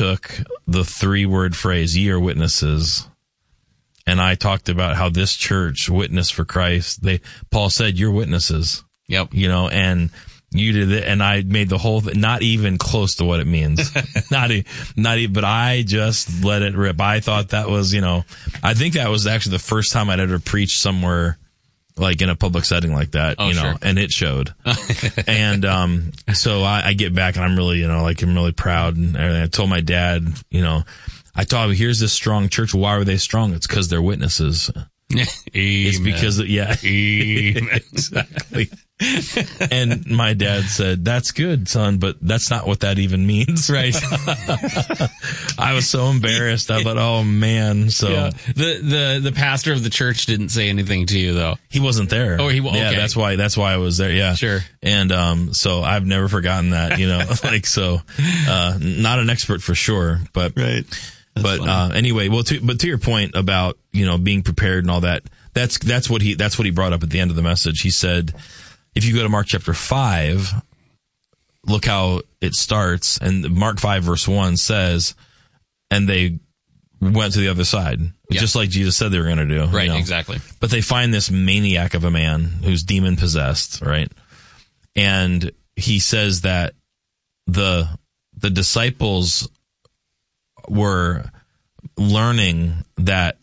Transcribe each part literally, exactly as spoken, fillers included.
took the three-word phrase, ye are witnesses, and I talked about how this church witnessed for Christ. They, Paul said, you're witnesses. Yep. You know, and you did it, and I made the whole thing, not even close to what it means. not, e- not even, but I just let it rip. I thought that was, you know, I think that was actually the first time I'd ever preached somewhere like in a public setting like that, oh, you know, sure. and it showed. and, um, so I, I get back and I'm really, you know, like I'm really proud. And everything. I told my dad, you know, I told him, here's this strong church. Why were they strong? It's because they're witnesses. It's because, of, yeah, exactly. And my dad said, that's good, son, but that's not what that even means. Right. I was so embarrassed. I thought, oh man. So yeah. the, the, the pastor of the church didn't say anything to you though. He wasn't there. Oh, he, okay. Yeah, that's why, that's why I was there. Yeah. Sure. And, um, so I've never forgotten that, you know, like, so, uh, not an expert for sure, but, right. That's but, funny. uh, anyway, well, to, but to your point about, you know, being prepared and all that, that's, that's what he, that's what he brought up at the end of the message. He said, if you go to Mark chapter five, look how it starts. And Mark five verse one says, and they went to the other side, yeah. just like Jesus said they were going to do. Right, you know? Exactly. But they find this maniac of a man who's demon possessed, right? And he says that the, the disciples were learning that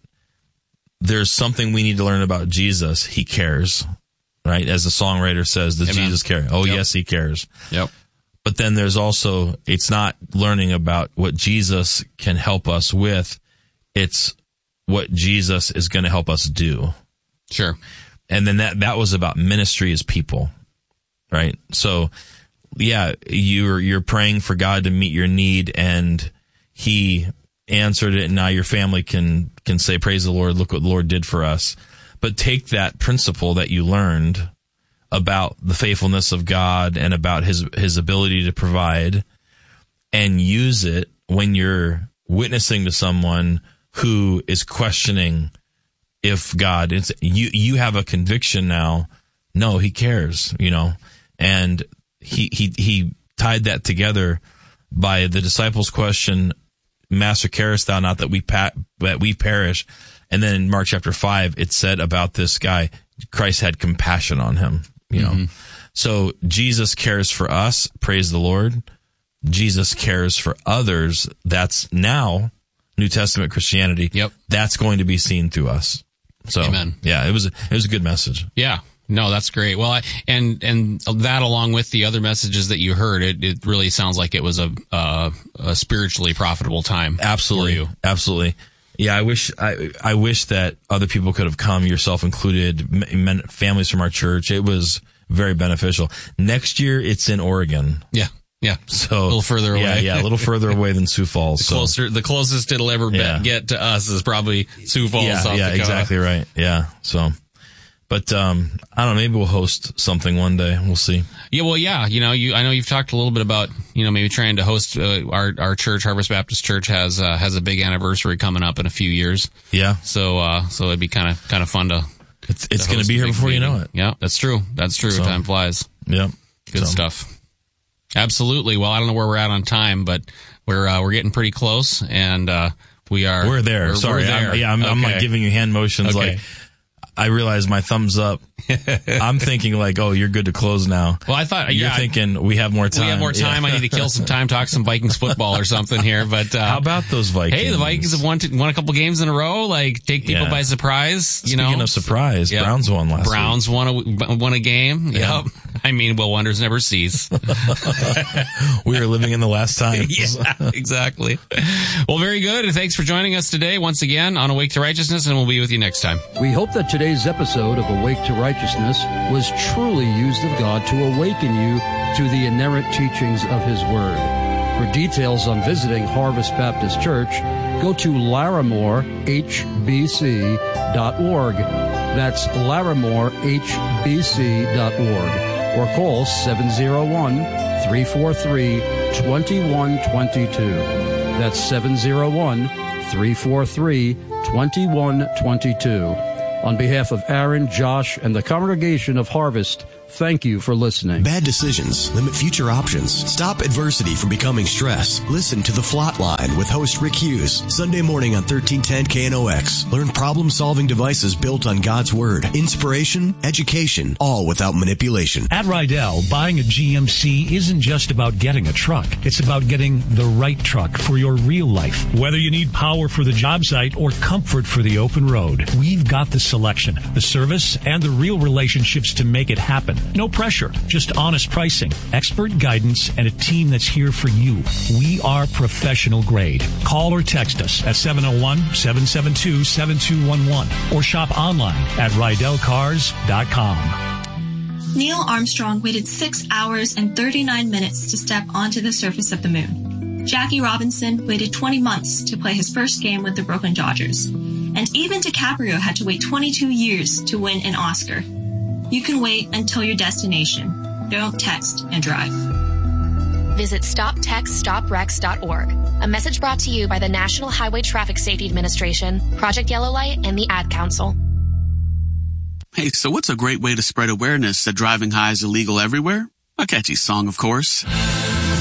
there's something we need to learn about Jesus. He cares. Right? As the songwriter says, does Amen. Jesus care? Oh, yep. yes, he cares. Yep. But then there's also, it's not learning about what Jesus can help us with. It's what Jesus is going to help us do. Sure. And then that, that was about ministry as people. Right? So, yeah, you're, you're praying for God to meet your need, and he answered it, and now your family can, can say, praise the Lord, look what the Lord did for us. But take that principle that you learned about the faithfulness of God and about his, his ability to provide, and use it when you're witnessing to someone who is questioning if God, it's, you, you have a conviction now. No, he cares, you know, and he, he, he tied that together by the disciples' question, Master, carest thou not that we pa- that we perish? And then in Mark chapter five, it said about this guy, Christ had compassion on him, you know. Mm-hmm. So Jesus cares for us. Praise the Lord. Jesus cares for others. That's now New Testament Christianity. Yep. That's going to be seen through us. So, Amen. Yeah, it was, it was a good message. Yeah. No, that's great. Well, I, and, and that along with the other messages that you heard, it, it really sounds like it was a, uh, a spiritually profitable time. Absolutely. For you. Absolutely. Yeah, I wish I I wish that other people could have come, yourself included, men, families from our church. It was very beneficial. Next year, it's in Oregon. Yeah, yeah. So a little further away. Yeah, yeah, a little further away than Sioux Falls. The so. closer, the closest it'll ever yeah. be, get to us is probably Sioux Falls, yeah, South yeah, Dakota. Exactly right. Yeah. So, but um, I don't know. Maybe we'll host something one day. We'll see. Yeah, well, yeah, you know, you I know you've talked a little bit about, you know, maybe trying to host uh, our our church, Harvest Baptist Church, has uh, has a big anniversary coming up in a few years. Yeah. So uh, so it'd be kind of kind of fun to. It's it's going to be here before meeting. you know it. Yeah, that's true. That's true. So, Time flies. Yeah. Good so. stuff. Absolutely. Well, I don't know where we're at on time, but we're uh, we're getting pretty close, and uh, we are. We're there. We're, Sorry. we're there. I'm, yeah, I'm, okay. I'm like giving you hand motions. Okay. Like I realize my thumbs up. I'm thinking like, oh, you're good to close now. Well, I thought you're yeah, thinking we have more time. We have more time. Yeah. I need to kill some time, talk some Vikings football or something here. But uh, how about those Vikings? Hey, the Vikings have won, to, won a couple games in a row. Like take people yeah. by surprise. You Speaking know, of surprise, yep. Browns won last. Browns week. won a won a game. Yeah. Yep. I mean, well, wonders never cease. We are living in the last time. Yeah, exactly. Well, very good. And thanks for joining us today once again on Awake to Righteousness, and we'll be with you next time. We hope that today's episode of Awake to Righteousness was truly used of God to awaken you to the inerrant teachings of His Word. For details on visiting Harvest Baptist Church, go to larimore h b c dot org. That's larimore h b c dot org. Or call seven oh one, three four three, two one two two. That's seven oh one, three four three, two one two two. On behalf of Aaron, Josh, and the congregation of Harvest, Thank you for listening. Bad decisions limit future options. Stop adversity from becoming stress. Listen to The Flatline with host Rick Hughes. Sunday morning on thirteen ten K N O X. Learn problem-solving devices built on God's Word. Inspiration, education, all without manipulation. At Rydell, buying a G M C isn't just about getting a truck. It's about getting the right truck for your real life. Whether you need power for the job site or comfort for the open road, we've got the selection, the service, and the real relationships to make it happen. No pressure, just honest pricing, expert guidance, and a team that's here for you. We are professional grade. Call or text us at seven oh one, seven seven two, seven two one one or shop online at rydell cars dot com. Neil Armstrong waited six hours and thirty-nine minutes to step onto the surface of the moon. Jackie Robinson waited twenty months to play his first game with the Brooklyn Dodgers. And even DiCaprio had to wait twenty-two years to win an Oscar. You can wait until your destination. Don't text and drive. Visit stop text stop wrecks dot org. A message brought to you by the National Highway Traffic Safety Administration, Project Yellow Light, and the Ad Council. Hey, so what's a great way to spread awareness that driving high is illegal everywhere? A catchy song, of course.